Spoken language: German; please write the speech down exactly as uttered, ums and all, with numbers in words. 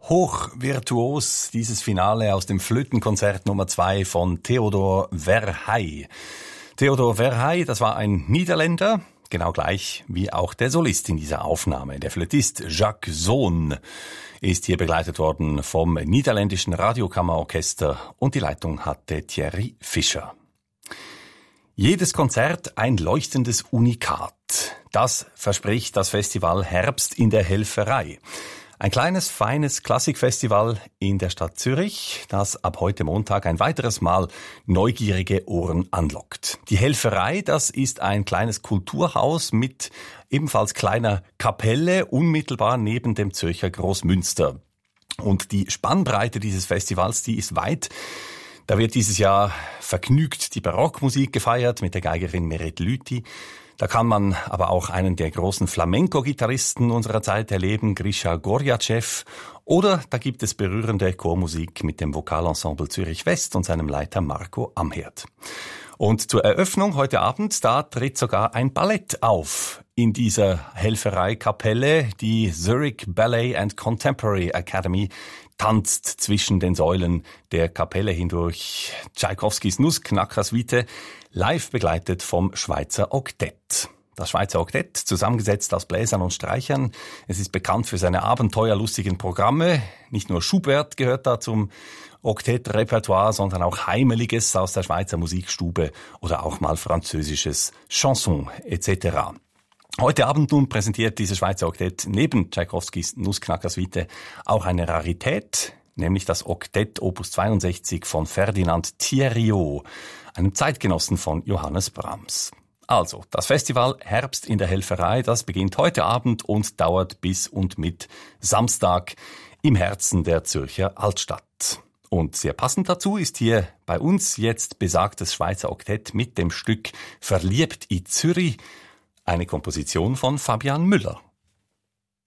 Hochvirtuos dieses Finale aus dem Flötenkonzert Nummer zwei von Theodor Verheij. Theodor Verheij, das war ein Niederländer, genau gleich wie auch der Solist in dieser Aufnahme. Der Flötist Jacques Zoon ist hier begleitet worden vom niederländischen Radiokammerorchester und die Leitung hatte Thierry Fischer. Jedes Konzert ein leuchtendes Unikat. Das verspricht das Festival Herbst in der Helferei. Ein kleines, feines Klassikfestival in der Stadt Zürich, das ab heute Montag ein weiteres Mal neugierige Ohren anlockt. Die Helferei, das ist ein kleines Kulturhaus mit ebenfalls kleiner Kapelle unmittelbar neben dem Zürcher Großmünster. Und die Spannbreite dieses Festivals, die ist weit. Da wird dieses Jahr vergnügt die Barockmusik gefeiert mit der Geigerin Meret Lüthi. Da kann man aber auch einen der großen Flamenco-Gitarristen unserer Zeit erleben, Grisha Gorjacev. Oder da gibt es berührende Chormusik mit dem Vokalensemble Zürich West und seinem Leiter Marco Amherd. Und zur Eröffnung heute Abend, da tritt sogar ein Ballett auf in dieser Helferei-Kapelle. Die Zurich Ballet and Contemporary Academy tanzt zwischen den Säulen der Kapelle hindurch. Tschaikowskis Nussknacker-Suite, live begleitet vom Schweizer Oktett. Das Schweizer Oktett, zusammengesetzt aus Bläsern und Streichern. Es ist bekannt für seine abenteuerlustigen Programme. Nicht nur Schubert gehört da zum Oktett-Repertoire, sondern auch Heimeliges aus der Schweizer Musikstube oder auch mal französisches Chanson et cetera. Heute Abend nun präsentiert dieses Schweizer Oktett neben Tschaikowskis Nussknacker-Suite auch eine Rarität, nämlich das Oktett Opus zweiundsechzig von Ferdinand Thiriot, einem Zeitgenossen von Johannes Brahms. Also, das Festival Herbst in der Helferei, das beginnt heute Abend und dauert bis und mit Samstag im Herzen der Zürcher Altstadt. Und sehr passend dazu ist hier bei uns jetzt besagtes Schweizer Oktett mit dem Stück Verliebt i Zürich, eine Komposition von Fabian Müller.